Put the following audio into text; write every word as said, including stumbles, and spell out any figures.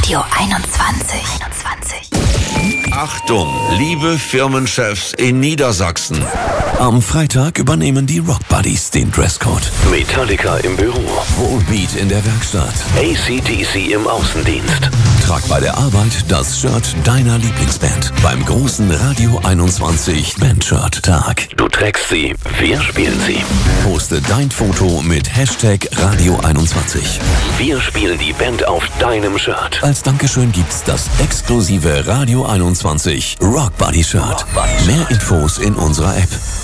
Radio einundzwanzig. Achtung, liebe Firmenchefs in Niedersachsen. Am Freitag übernehmen die Rock Buddies den Dresscode. Metallica im Büro. Volbeat in der Werkstatt. A C D C im Außendienst. Trag bei der Arbeit das Shirt deiner Lieblingsband beim großen Radio einundzwanzig Bandshirt-Tag. Du trägst sie, wir spielen sie. Poste dein Foto mit Hashtag Radio einundzwanzig. Wir spielen die Band auf deinem Shirt. Als Dankeschön gibt's das exklusive Radio einundzwanzig Rock Buddy Shirt. Mehr Infos in unserer App.